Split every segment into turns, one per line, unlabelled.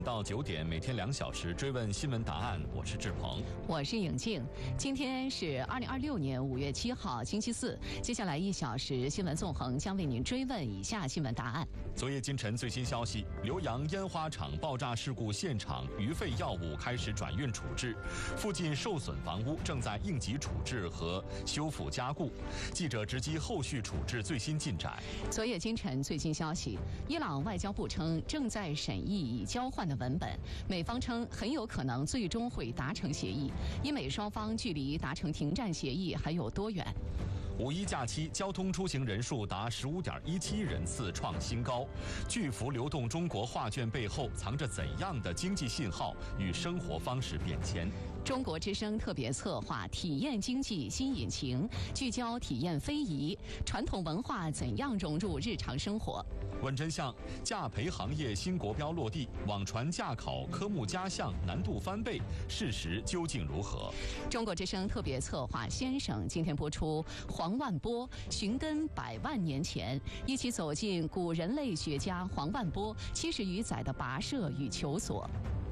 到9点，每天2小时追问新闻答案。我是志鹏，
我是颖静。今天是2026年5月7号，星期四。接下来1小时新闻纵横将为您追问以下新闻答案。
昨夜今晨最新消息：浏阳烟花厂爆炸事故现场余废药物开始转运处置，附近受损房屋正在应急处置和修复加固。记者直击后续处置最新进展。
昨夜今晨最新消息：伊朗外交部称正在审议已交换的文本，美方称很有可能最终会达成协议，英美双方距离达成停战协议还有多远？
五一假期交通出行人数达15.17亿人次，创新高。巨幅流动中国画卷背后藏着怎样的经济信号与生活方式变迁？
中国之声特别策划体验经济新引擎，聚焦体验非遗，传统文化怎样融入日常生活？
问真相，驾培行业新国标落地，网传驾考科目加项难度翻倍，事实究竟如何？
中国之声特别策划先生今天播出黄万波寻根100万年前，一起走进古人类学家黄万波70余载的跋涉与求索。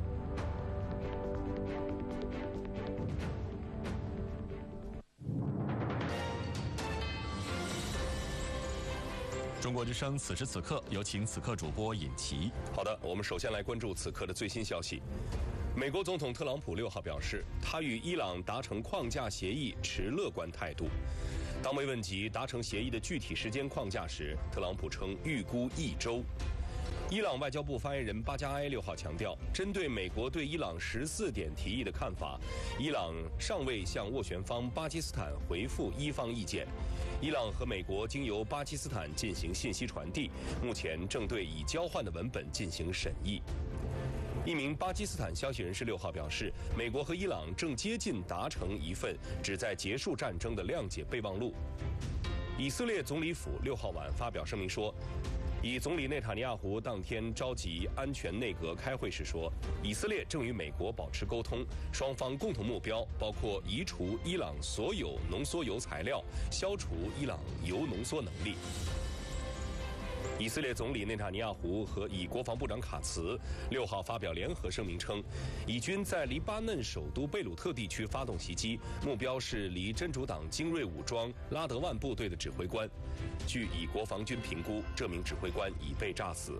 中国之声此时此刻，有请此刻主播尹奇。
好的，我们首先来关注此刻的最新消息。美国总统特朗普6号表示，他与伊朗达成框架协议持乐观态度。当被问及达成协议的具体时间框架时，特朗普称预估1周。伊朗外交部发言人巴加埃6号强调，针对美国对伊朗14点提议的看法，伊朗尚未向斡旋方巴基斯坦回复伊方意见。伊朗和美国经由巴基斯坦进行信息传递，目前正对已交换的文本进行审议。一名巴基斯坦消息人士6号表示，美国和伊朗正接近达成一份旨在结束战争的谅解备忘录。以色列总理府6号晚发表声明说，以总理内塔尼亚胡当天召集安全内阁开会时说，以色列正与美国保持沟通，双方共同目标包括移除伊朗所有浓缩铀材料，消除伊朗铀浓缩能力。以色列总理内塔尼亚胡和以国防部长卡茨6号发表联合声明称，以军在黎巴嫩首都贝鲁特地区发动袭击，目标是离真主党精锐武装拉德万部队的指挥官。据以国防军评估，这名指挥官已被炸死。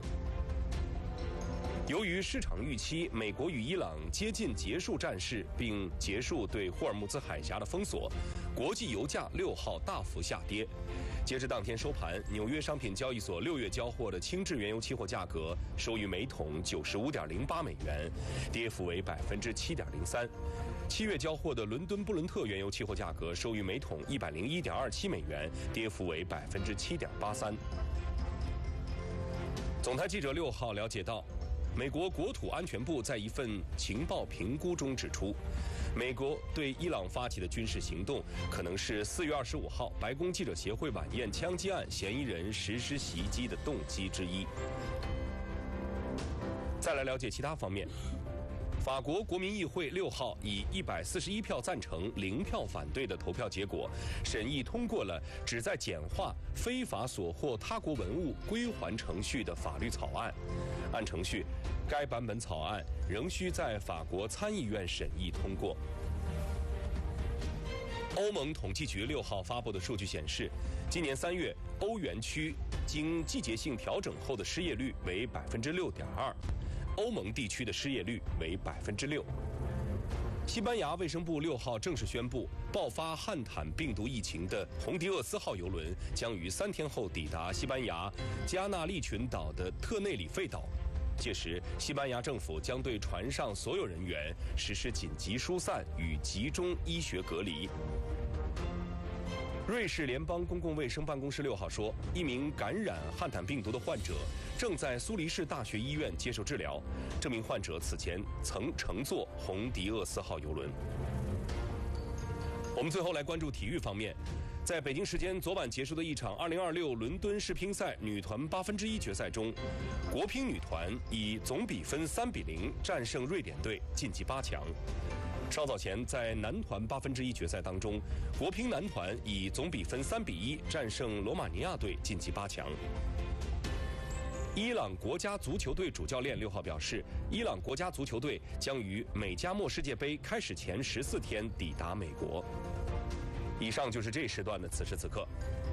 由于市场预期美国与伊朗接近结束战事，并结束对霍尔木兹海峡的封锁，国际油价6号大幅下跌。截至当天收盘，纽约商品交易所6月交货的轻质原油期货价格收于每桶95.08美元，跌幅为7.03%。7月交货的伦敦布伦特原油期货价格收于每桶101.27美元，跌幅为7.83%。总台记者6号了解到，美国国土安全部在一份情报评估中指出，美国对伊朗发起的军事行动可能是4月25号白宫记者协会晚宴枪击案嫌疑人实施袭击的动机之一。再来了解其他方面。法国国民议会6号以141票赞成、0票反对的投票结果，审议通过了旨在简化非法所获他国文物归还程序的法律草案。按程序，该版本草案仍需在法国参议院审议通过。欧盟统计局6号发布的数据显示，今年3月，欧元区经季节性调整后的失业率为6.2%。欧盟地区的失业率为6%。西班牙卫生部6号正式宣布，爆发汉坦病毒疫情的洪迪厄斯号邮轮将于3天后抵达西班牙加纳利群岛的特内里费岛。届时，西班牙政府将对船上所有人员实施紧急疏散与集中医学隔离。瑞士联邦公共卫生办公室6号说，一名感染汉坦病毒的患者正在苏黎世大学医院接受治疗。这名患者此前曾乘坐洪迪厄斯号邮轮。我们最后来关注体育方面。在北京时间昨晚结束的一场2026伦敦世乒赛女团1/8决赛中，国乒女团以总比分3-0战胜瑞典队，晋级8强。稍早前，在男团1/8决赛当中，国乒男团以总比分3-1战胜罗马尼亚队，晋级8强。 伊朗国家足球队主教练6号表示，伊朗国家足球队将于美加墨世界杯开始前14天抵达美国。以上就是这时段的此时此刻。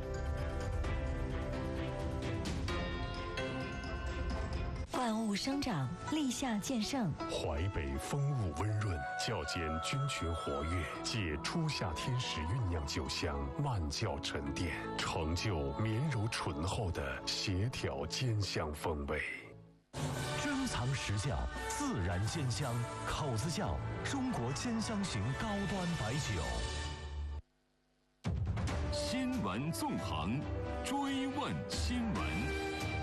万物生长，立夏渐盛。
淮北风物温润，较间菌群活跃，借初夏天时酝酿酒香，慢酵沉淀，成就绵柔醇厚的协调兼香风味。
珍藏实窖，自然兼香，口子窖，中国兼香型高端白酒。
新闻纵横，追问新闻。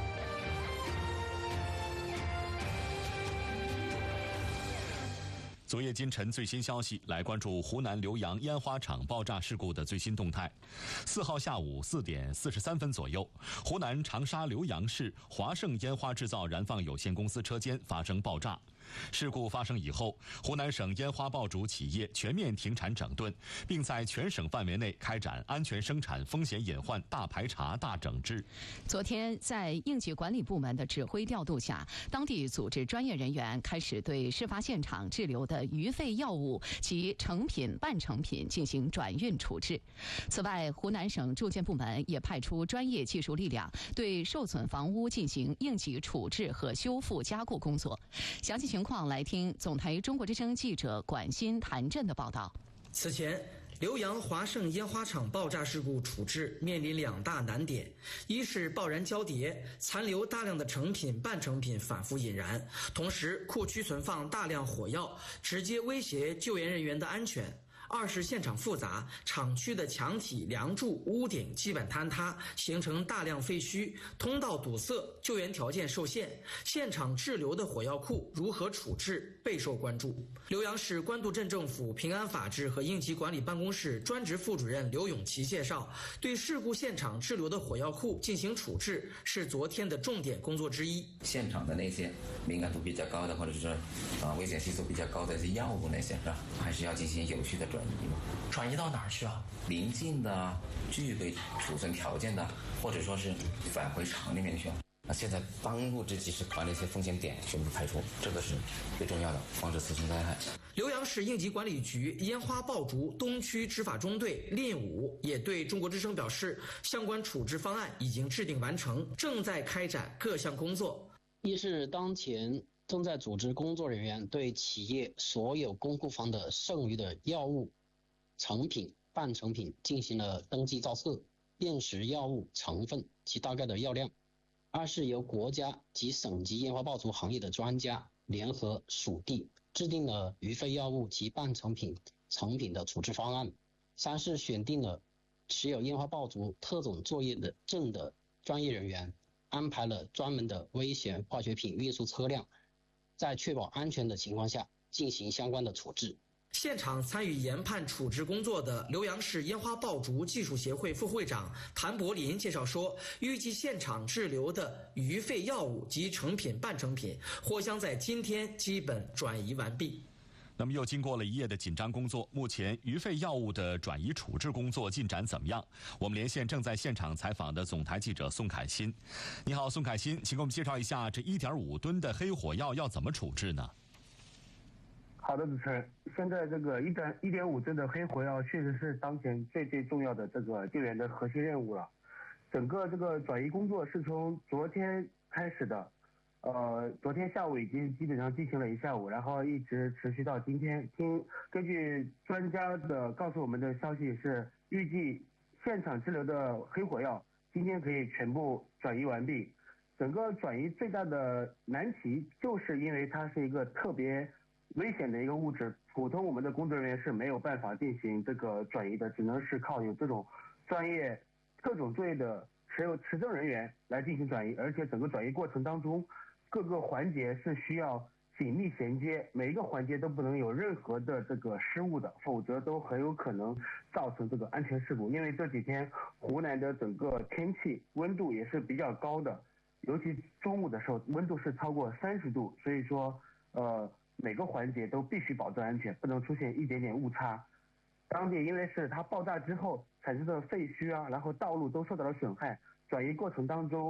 昨夜今晨最新消息，来关注湖南浏阳烟花厂爆炸事故的最新动态。4号下午4点43分左右，湖南长沙浏阳市华盛烟花制造燃放有限公司车间发生爆炸。事故发生以后，湖南省烟花爆竹企业全面停产整顿，并在全省范围内开展安全生产风险隐患大排查大整治。
昨天，在应急管理部门的指挥调度下，当地组织专业人员开始对事发现场滞留的余废药物及成品、半成品进行转运处置。此外，湖南省住建部门也派出专业技术力量对受损房屋进行应急处置和修复加固工作。详细情况来听总台中国之声记者管鑫、谭震的报道。
此前，浏阳华盛烟花厂爆炸事故处置面临2大难点：一是爆燃交叠，残留大量的成品、半成品反复引燃；同时，库区存放大量火药，直接威胁救援人员的安全。2是现场复杂，厂区的墙体、梁柱、屋顶基本坍塌，形成大量废墟，通道堵塞，救援条件受限。现场滞留的火药库如何处置备受关注。浏阳市官渡镇政府平安法制和应急管理办公室专职副主任刘永奇介绍，对事故现场滞留的火药库进行处置是昨天的重点工作之一。
现场的那些敏感度比较高的，或者是危险系数比较高的一些药物那些，是吧？还是要进行有序的转移到哪儿去啊？邻近的、具备储存条件的，或者说是返回厂里面去。现在当务之急是把那些风险点全部排除，这个是最重要的，防止次生灾害。
浏阳市应急管理局烟花爆竹东区执法中队练武也对中国之声表示，相关处置方案已经制定完成，正在开展各项工作。
一是当前正在组织工作人员对企业所有公库房的剩余的药物、成品、半成品进行了登记造册，辨识药物成分及大概的药量。2是由国家及省级烟花爆竹行业的专家联合属地制定了余废药物及半成品、成品的处置方案。3是选定了持有烟花爆竹特种作业的证的专业人员，安排了专门的危险化学品运输车辆，在确保安全的情况下进行相关的处置。
现场参与研判处置工作的浏阳市烟花爆竹技术协会副会长谭柏林介绍说，预计现场滞留的余废药物及成品、半成品或将在今天基本转移完毕。
那么又经过了一夜的紧张工作，目前余废药物的转移处置工作进展怎么样？我们连线正在现场采访的总台记者宋凯欣。你好，宋凯欣，请给我们介绍一下这1.5吨的黑火药要怎么处置呢？
好的，主持人，现在这个1.5吨的黑火药确实是当前最重要的这个救援的核心任务了。整个这个转移工作是从昨天开始的，昨天下午已经基本上进行了一下午，然后一直持续到今天。根据专家的告诉我们的消息是，预计现场滞留的黑火药今天可以全部转移完毕。整个转移最大的难题就是因为它是一个特别危险的一个物质，普通我们的工作人员是没有办法进行这个转移的，只能是靠有这种专业特种作业的持证人员来进行转移，而且整个转移过程当中各个环节是需要紧密衔接，每一个环节都不能有任何的这个失误的，否则都很有可能造成这个安全事故。因为这几天湖南的整个天气温度也是比较高的，尤其中午的时候温度是超过30度，所以说每个环节都必须保证安全，不能出现一点点误差。当地因为是它爆炸之后产生的废墟啊，然后道路都受到了损害，转移过程当中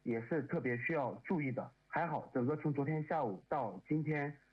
也是特别需要注意的。还好，整个从昨天下午到今天